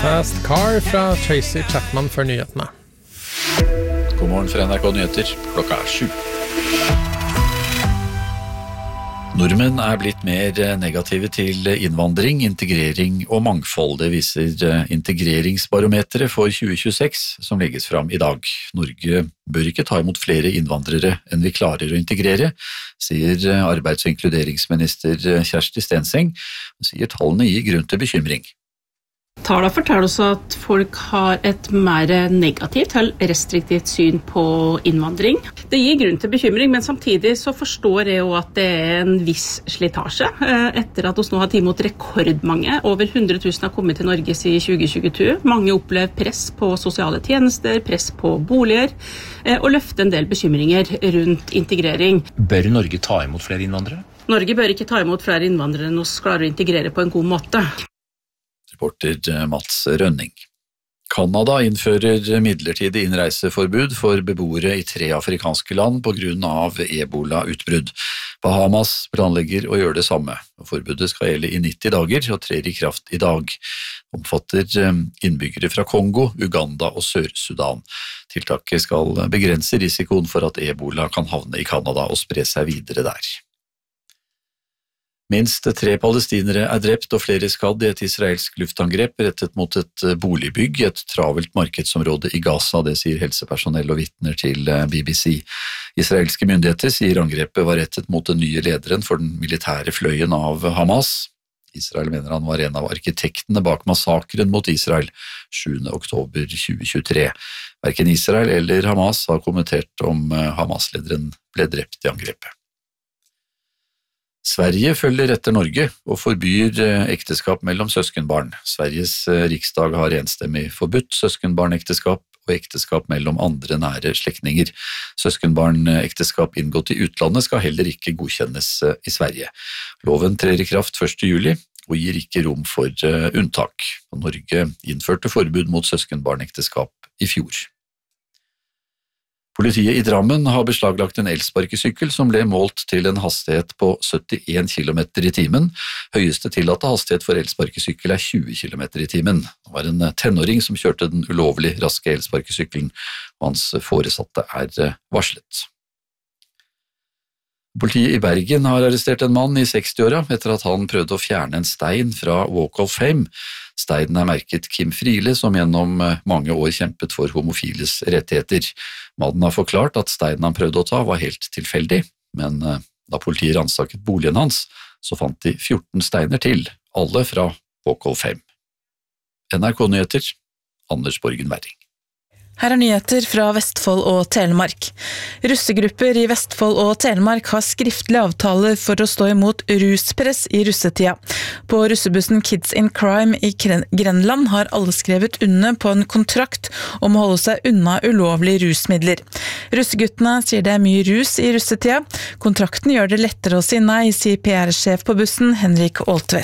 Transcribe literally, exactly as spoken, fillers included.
Fast Car fra Tracy Chapman for nyhetene. God morgen fra N R K Nyheter, klokka er sju. Nordmenn er blitt mer negative til innvandring, integrering og mangfold. Det viser integreringsbarometeret for tjue tjueseks som legges fram i dag. Norge bør ikke ta imot flere innvandrere enn vi klarer å integrere, sier arbeids- og inkluderingsminister Kjersti Stenseng, og sier tallene gir grunn til bekymring. Tallene forteller oss at folk har et mer negativt eller restriktivt syn på innvandring. Det gir grunn til bekymring, men samtidig så forstår jeg jo at det er en viss slitasje. Etter at vi nå har tatt imot rekordmange, over hundre tusen har kommet til Norge siden tjue tjueto. Mange opplever press på sosiale tjenester, press på boliger, og løfter en del bekymringer rundt integrering. Bør Norge ta imot flere innvandrere? Norge bør ikke ta imot flere innvandrere enn vi klarer å integrere på en god måte. Reporter Mats Rønning. Kanada innfører midlertidig innreiseforbud for beboere i tre afrikanske land på grunn av ebola-utbrudd. Bahamas planlegger å gjøre det samme. Forbudet skal gjelde i nitti dager og trer i kraft i dag. Omfatter innbyggere fra Kongo, Uganda og Sør-Sudan. Tiltaket skal begrense risikoen for at ebola kan havne i Kanada og spre seg videre der. Minst tre palestinere er drept og flere skadd i et israelsk luftangrep rettet mot et boligbygg i et travelt markedsområde i Gaza, det sier helsepersonell og vitner til B B C. Israelske myndigheter sier angrepet var rettet mot den nye lederen for den militære fløyen av Hamas. Israel mener han var en av arkitektene bak massakren mot Israel sjuende oktober tjue tjuetre. Hverken Israel eller Hamas har kommentert om Hamas-lederen ble drept i angrepet. Sverige følger etter Norge og forbyr ekteskap mellom søskenbarn. Sveriges riksdag har enstemmig forbudt søskenbarnekteskap og ekteskap mellom andre nære slektninger. Søskenbarnekteskap inngått i utlandet skal heller ikke godkjennes i Sverige. Loven trer i kraft første juli og gir ikke rom for unntak. Norge innførte forbud mot søskenbarnekteskap i fjor. Politiet i Drammen har beslaglagt en elsparkesykkel som ble målt til en hastighet på syttien kilometer i timen. Høyeste tillatte hastighet for elsparkesykkel er tjue kilometer i timen. Det var en tenåring som kjørte den ulovlig raske elsparkesykkelen, og hans foresatte er varslet. Politiet i Bergen har arrestert en mann i sekstiåra etter at han prøvde å fjerne en stein fra Walk of Fame. Steinen er merket Kim Friele, som gjennom mange år kjempet for homofiles rettigheter. Mannen har forklart at steinen han prøvde å ta var helt tilfeldig, men da politiet ransaket boligen hans, så fant de fjorten steiner til, alle fra Walk of Fame. N R K Nyheter, Anders Borgen Werring. Her er nyheter fra Vestfold og Telemark. Russegrupper i Vestfold og Telemark har skriftlige avtaler for å stå imot ruspress i russetida. På russebussen Kids in Crime i Grenland har alle skrevet under på en kontrakt om å holde seg unna ulovlige rusmidler. Russeguttene sier det er mye rus i russetida. Kontrakten gjør det lettere å si nei, sier P R-sjef på bussen Henrik Aaltvedt.